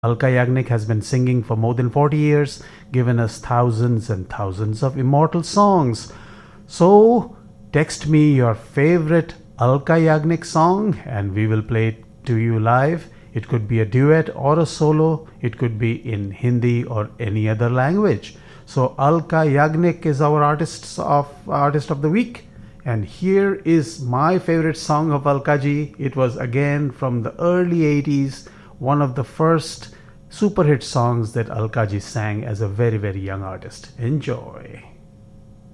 Alka Yagnik has been singing for more than 40 years, given us thousands and thousands of immortal songs. So, text me your favorite Alka Yagnik song and we will play it to you live. It could be a duet or a solo. It could be in Hindi or any other language. So Alka Yagnik is our artist of the week. And here is my favorite song of Alka ji. It was again from the early 80s, one of the first super hit songs that Alka ji sang as a very, very young artist. Enjoy.